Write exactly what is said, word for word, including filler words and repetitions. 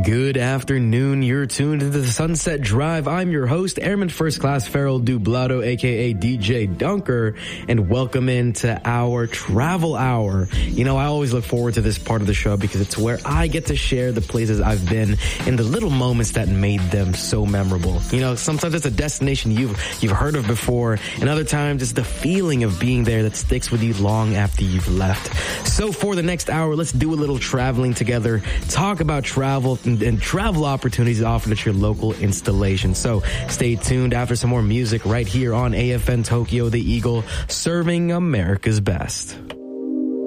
Good afternoon. You're tuned into the Sunset Drive. I'm your host, Airman First Class Farrell Dublado, aka D J Dunker, and welcome into our travel hour. You know, I always look forward to this part of the show because it's where I get to share the places I've been and the little moments that made them so memorable. You know, sometimes it's a destination you've you've heard of before, and other times it's the feeling of being there that sticks with you long after you've left. So for the next hour, let's do a little traveling together, talk about travel and, and travel opportunities offered at your local installation. So stay tuned after some more music right here on A F N Tokyo, the Eagle, serving America's best.